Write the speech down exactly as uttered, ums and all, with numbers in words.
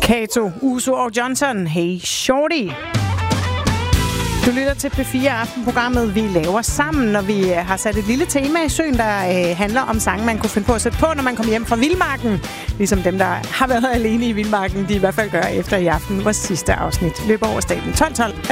Kato, Uso og Johnson. Hey Shorty. Du lytter til P fire Aftenprogrammet, vi laver sammen, og vi har sat et lille tema i søen, der øh, handler om sange, man kunne finde på at sætte på, når man kommer hjem fra vildmarken. Ligesom dem, der har været alene i vildmarken, de i hvert fald gør efter i aften, vores sidste afsnit løber over staten tolv tolv.